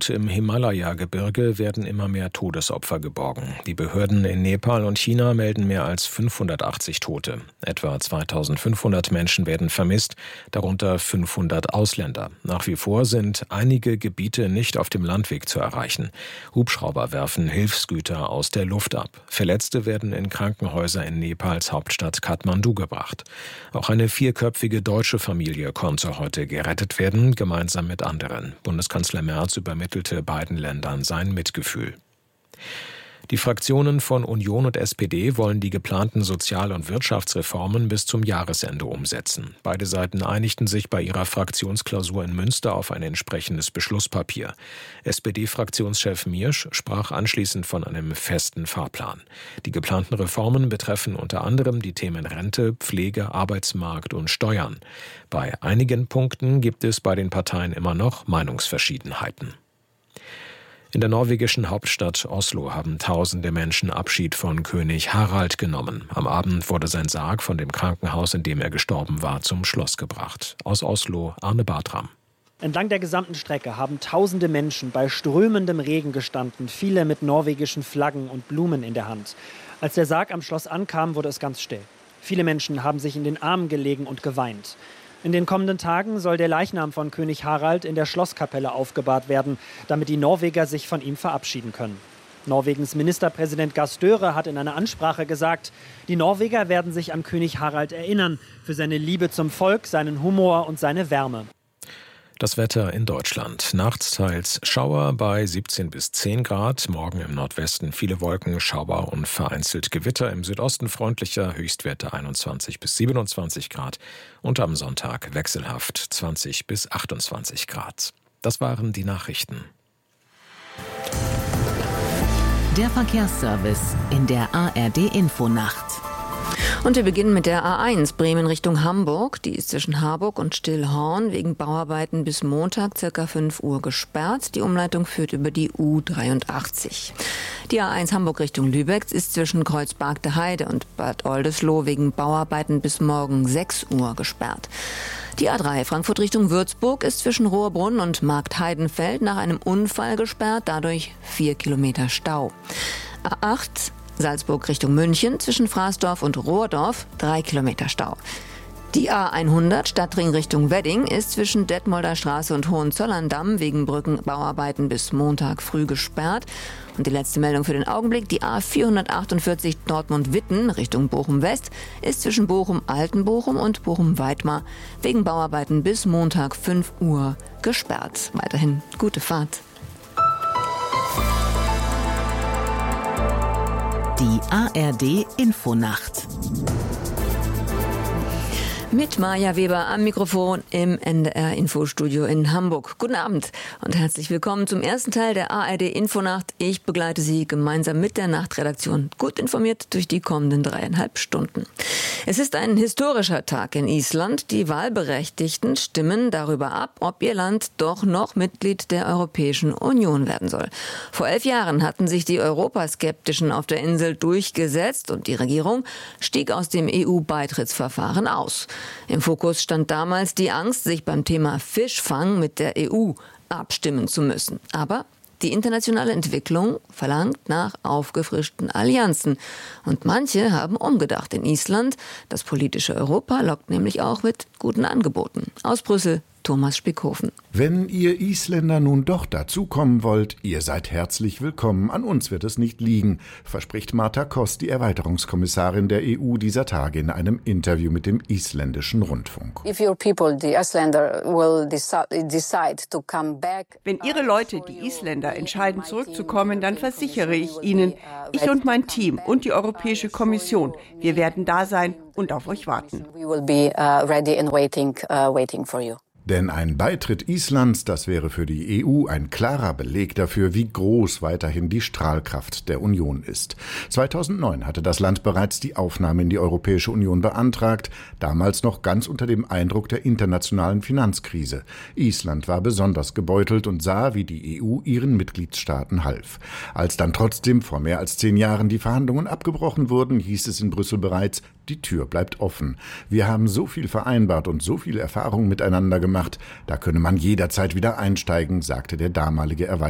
Flut im Himalaya-Gebirge werden immer mehr Todesopfer geborgen. Die Behörden in Nepal und China melden mehr als 580 Tote. Etwa 2500 Menschen werden vermisst, darunter 500 Ausländer. Nach wie vor sind einige Gebiete nicht auf dem Landweg zu erreichen. Hubschrauber werfen Hilfsgüter aus der Luft ab. Verletzte werden in Krankenhäuser in Nepals Hauptstadt Kathmandu gebracht. Auch eine vierköpfige deutsche Familie konnte heute gerettet werden, gemeinsam mit anderen. Bundeskanzler Merz übermittelte beiden Ländern sein Mitgefühl. Die Fraktionen von Union und SPD wollen die geplanten Sozial- und Wirtschaftsreformen bis zum Jahresende umsetzen. Beide Seiten einigten sich bei ihrer Fraktionsklausur in Münster auf ein entsprechendes Beschlusspapier. SPD-Fraktionschef Miersch sprach anschließend von einem festen Fahrplan. Die geplanten Reformen betreffen unter anderem die Themen Rente, Pflege, Arbeitsmarkt und Steuern. Bei einigen Punkten gibt es bei den Parteien immer noch Meinungsverschiedenheiten. In der norwegischen Hauptstadt Oslo haben tausende Menschen Abschied von König Harald genommen. Am Abend wurde sein Sarg von dem Krankenhaus, in dem er gestorben war, zum Schloss gebracht. Aus Oslo, Arne Bartram. Entlang der gesamten Strecke haben tausende Menschen bei strömendem Regen gestanden, viele mit norwegischen Flaggen und Blumen in der Hand. Als der Sarg am Schloss ankam, wurde es ganz still. Viele Menschen haben sich in den Armen gelegen und geweint. In den kommenden Tagen soll der Leichnam von König Harald in der Schlosskapelle aufgebahrt werden, damit die Norweger sich von ihm verabschieden können. Norwegens Ministerpräsident Gahr Støre hat in einer Ansprache gesagt, die Norweger werden sich an König Harald erinnern, für seine Liebe zum Volk, seinen Humor und seine Wärme. Das Wetter in Deutschland. Nachts teils Schauer bei 17 bis 10 Grad. Morgen im Nordwesten viele Wolken, Schauer und vereinzelt Gewitter. Im Südosten freundlicher, Höchstwerte 21 bis 27 Grad. Und am Sonntag wechselhaft 20 bis 28 Grad. Das waren die Nachrichten. Der Verkehrsservice in der ARD-Infonacht. Und wir beginnen mit der A1 Bremen Richtung Hamburg. Die ist zwischen Harburg und Stillhorn wegen Bauarbeiten bis Montag ca. 5 Uhr gesperrt. Die Umleitung führt über die U83. Die A1 Hamburg Richtung Lübeck ist zwischen Kreuzbargte Heide und Bad Oldesloe wegen Bauarbeiten bis morgen 6 Uhr gesperrt. Die A3 Frankfurt Richtung Würzburg ist zwischen Rohrbrunn und Marktheidenfeld nach einem Unfall gesperrt, dadurch 4 Kilometer Stau. A8 Salzburg Richtung München zwischen Fraßdorf und Rohrdorf 3 Kilometer Stau. Die A100 Stadtring Richtung Wedding ist zwischen Detmolder Straße und Hohenzollern-Damm wegen Brückenbauarbeiten bis Montag früh gesperrt. Und die letzte Meldung für den Augenblick, die A448 Dortmund-Witten Richtung Bochum-West ist zwischen Bochum-Altenbochum und Bochum-Weidmar wegen Bauarbeiten bis Montag 5 Uhr gesperrt. Weiterhin gute Fahrt. Die ARD-Infonacht. Mit Maja Weber am Mikrofon im NDR-Infostudio in Hamburg. Guten Abend und herzlich willkommen zum ersten Teil der ARD-Infonacht. Ich begleite Sie gemeinsam mit der Nachtredaktion gut informiert durch die kommenden 3,5 Stunden. Es ist ein historischer Tag in Island. Die Wahlberechtigten stimmen darüber ab, ob ihr Land doch noch Mitglied der Europäischen Union werden soll. Vor 11 Jahren hatten sich die Europaskeptischen auf der Insel durchgesetzt und die Regierung stieg aus dem EU-Beitrittsverfahren aus. Im Fokus stand damals die Angst, sich beim Thema Fischfang mit der EU abstimmen zu müssen. Aber die internationale Entwicklung verlangt nach aufgefrischten Allianzen. Und manche haben umgedacht in Island. Das politische Europa lockt nämlich auch mit guten Angeboten. Aus Brüssel, Thomas Spickhofen. Wenn ihr Isländer nun doch dazukommen wollt, ihr seid herzlich willkommen. An uns wird es nicht liegen, verspricht Marta Koss, die Erweiterungskommissarin der EU, dieser Tage in einem Interview mit dem isländischen Rundfunk. Wenn Ihre Leute, die Isländer, entscheiden zurückzukommen, dann versichere ich Ihnen, ich und mein Team und die Europäische Kommission, wir werden da sein und auf euch warten. Denn ein Beitritt Islands, das wäre für die EU ein klarer Beleg dafür, wie groß weiterhin die Strahlkraft der Union ist. 2009 hatte das Land bereits die Aufnahme in die Europäische Union beantragt, damals noch ganz unter dem Eindruck der internationalen Finanzkrise. Island war besonders gebeutelt und sah, wie die EU ihren Mitgliedstaaten half. Als dann trotzdem vor mehr als 10 Jahren die Verhandlungen abgebrochen wurden, hieß es in Brüssel bereits, die Tür bleibt offen. Wir haben so viel vereinbart und so viel Erfahrung miteinander gemacht, da könne man jederzeit wieder einsteigen, sagte der damalige